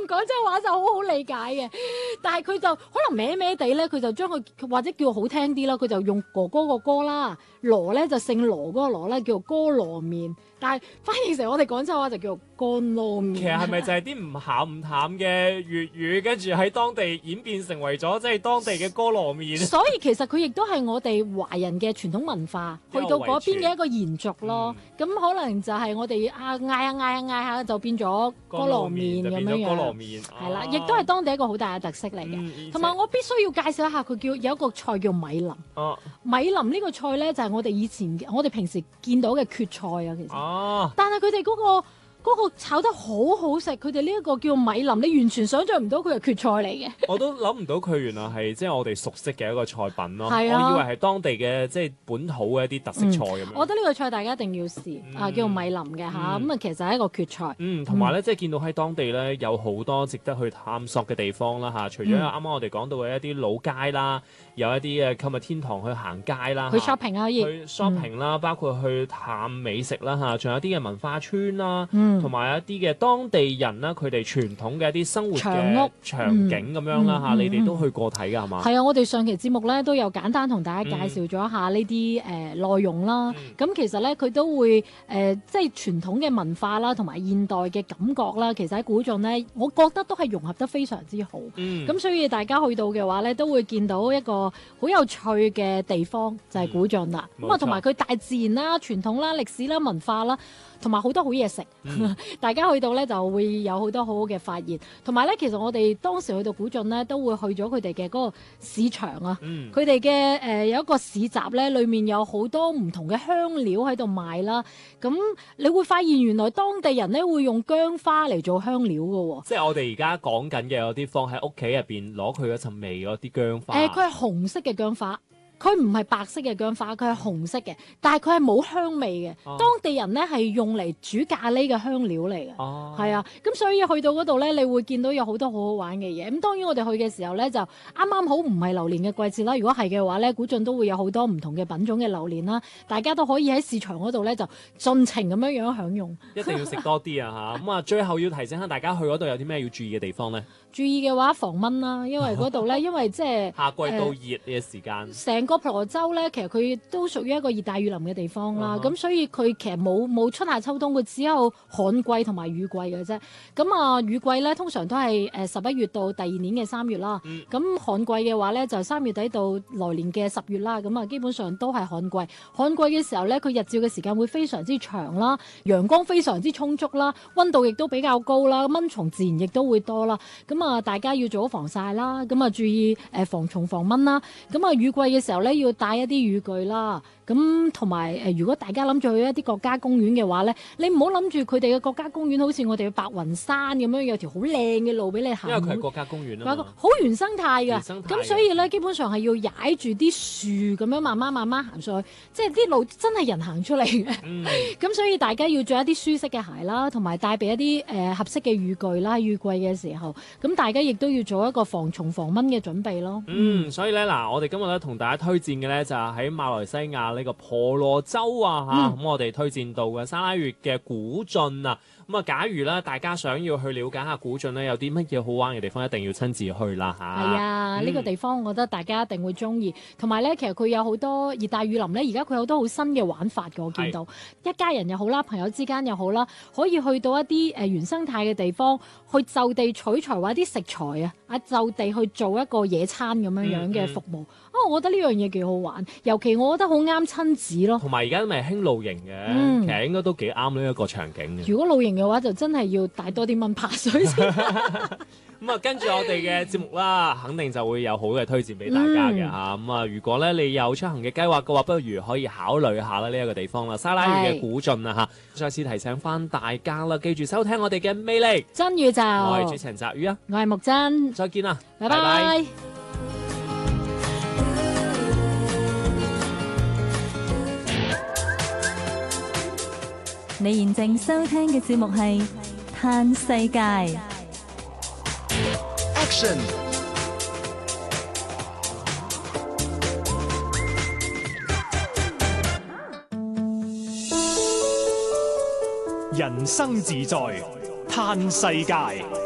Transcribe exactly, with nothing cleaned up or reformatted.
廣州話就好好理解嘅，但係佢就可能歪歪地咧，佢就將佢或者叫好聽啲啦，佢就用哥哥個哥啦，羅咧就姓羅嗰個羅咧叫做哥羅麵，但係翻譯成我哋廣州話就叫做乾撈麵。 其實係咪就係啲唔鹹唔淡嘅粵語，跟住喺當地演變成為咗即係當地嘅哥羅麵？ 所以其實佢亦都係我哋華人嘅傳統文化，去到嗰邊嘅一個延續咯。咁、嗯、可能就係我哋啊嗌下嗌下嗌下就變咗哥羅麵咁樣樣。哥羅麵係啦，亦都係當地一個好大嘅特色嚟嘅。同、嗯、埋我必須要介紹一下，佢叫有一個菜叫米林。啊、米林呢個菜咧就係、是、我哋以前我哋平時見到嘅蕨菜啊，其實。啊、但係佢哋嗰個。嗰個炒得好好食，佢哋呢一個叫米林，你完全想像唔到佢係蕨菜嚟嘅。我都諗唔到佢原來係即係我哋熟悉嘅一個菜品咯。係啊，我以為係當地嘅即係本土嘅一啲特色菜咁樣、嗯。我覺得呢個菜大家一定要試、嗯、啊，叫米林嘅嚇，咁啊、嗯、其實係一個蕨菜。嗯，同埋咧即係見到喺當地咧有好多值得去探索嘅地方啦嚇，除咗啱啱我哋講到嘅一啲老街啦，有一啲嘅購物天堂去行街啦， 去 shopping 啊可以， 去 shopping 啦、嗯，包括去探美食啦嚇，仲有啲嘅文化村啦。嗯同埋一啲嘅當地人啦，佢哋傳統嘅一啲生活嘅場景咁樣啦嚇、嗯嗯嗯，你哋都去過睇㗎係嘛？ 係啊，我哋上期節目咧都有簡單同大家介紹咗一下呢啲誒內容啦。咁、嗯、其實咧佢都會誒、呃、即係傳統嘅文化啦，同埋現代嘅感覺啦。其實喺古晉咧，我覺得都係融合得非常之好。咁、嗯、所以大家去到嘅話咧，都會見到一個好有趣嘅地方，就係、是、古晉啦。咁啊，同埋佢大自然啦、傳統啦、歷史啦、文化啦。同埋好多好嘢食，嗯、大家去到咧就會有好多好好嘅發現。同埋咧，其實我哋當時去到古晉咧，都會去咗佢哋嘅嗰個市場啊。佢哋嘅誒有一個市集咧，裏面有好多唔同嘅香料喺度賣啦。咁你會發現原來當地人咧會用薑花嚟做香料㗎喎。 即係我哋而家講緊嘅有啲放喺屋企入邊攞佢嗰陣味嗰啲薑花。 誒，佢係紅色嘅薑花。佢唔係白色嘅薑花，佢係紅色嘅，但係佢係冇香味嘅、啊。當地人咧係用嚟煮咖喱嘅香料嚟嘅，係啊。咁所以去到嗰度咧，你會見到有好多好好玩嘅嘢。咁當然我哋去嘅時候咧，就啱啱好唔係榴蓮嘅季節啦。如果係嘅話咧，古晉都會有好多唔同嘅品種嘅榴蓮啦，大家都可以喺市場嗰度咧就盡情咁樣樣享用。 一定要食多啲啊嚇！咁啊，最後要提醒下大家去嗰度有啲咩要注意嘅地方咧？ 注意嘅話防蚊啦，因為嗰度咧，因為即係夏季到熱嘅時間。 成、呃、個婆羅洲咧，其實佢都屬於一個熱帶雨林嘅地方啦。咁、uh-huh. 所以佢其實冇冇春夏秋冬，佢只有旱季同埋雨季嘅啫。咁啊，雨季咧通常都係誒十一月到第二年嘅三月啦。咁、嗯、旱季嘅話咧，就三月底到來年嘅十月啦。咁啊，基本上都係旱季。旱季嘅時候咧，佢日照嘅時間會非常之長啦，陽光非常之充足啦，溫度亦都比較高啦，蚊蟲自然亦都會多啦。咁啊，大家要做好防曬啦，咁啊注意誒防蟲防蚊啦。咁啊，雨季嘅時候咧，要帶一啲雨具啦。咁同埋誒，如果大家諗住去一啲國家公園嘅話咧，你唔好諗住佢哋嘅國家公園好似我哋嘅白雲山咁樣有條好靚嘅路俾你行。 因為佢係國家公園啊嘛， 好原生態㗎。咁所以咧，基本上係要踩住啲樹咁樣慢慢慢慢行上去，即係啲路真係人行出嚟嘅。咁、嗯、所以大家要着一啲舒適嘅鞋啦，同埋帶備一啲誒、呃、合適嘅雨具啦。雨季嘅時候，咁大家亦都要做一個防蟲防蚊嘅準備咯。 嗯，所以咧嗱，我哋今日咧同大家推薦嘅咧就係喺馬來西亞呢個婆羅洲啊嚇，咁、嗯、我哋推薦到嘅沙拉越嘅古晉啊。咁啊，假如咧大家想要去了解下古晉咧，有啲乜嘢好玩嘅地方，一定要親自去啦嚇。 係啊，呢、嗯呢個地方我覺得大家一定會中意。同埋咧，其實佢有好多熱帶雨林咧，而家佢有好多好新嘅玩法嘅，我見到一家人又好啦，朋友之間又好啦，可以去到一啲誒原生態嘅地方，去就地取材或者啲食材啊，啊就地去做一個野餐咁樣樣嘅服務。嗯嗯啊，我覺得呢樣嘢幾好玩，尤其我覺得好啱親子咯。 同埋而家咪興露營嘅、嗯，其實應該都幾啱呢一個場景嘅。 如果露營嘅話，就真係要帶多啲蚊怕水先。 咁啊，跟住我哋嘅節目啦，肯定就會有好嘅推薦俾大家嘅嚇。咁、嗯、啊，如果咧你有出行嘅計劃嘅話，不如可以考慮一下啦呢一個地方啦，沙拉越嘅古晉啊嚇。再次提醒翻大家啦，記住收聽我哋嘅魅力真宇宙。 我係主持人澤宇啊， 我係木真， 再見啦， 拜拜。拜拜。 你現正收聽嘅節目係《嘆世界》。 Action！ 人生自在，嘆世界。